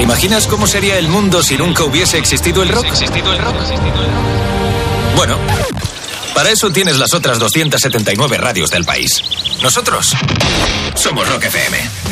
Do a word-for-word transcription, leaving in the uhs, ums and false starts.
imaginas cómo sería el mundo si nunca hubiese existido el rock? Bueno, para eso tienes las otras doscientas setenta y nueve radios del país. Nosotros somos Rock F M.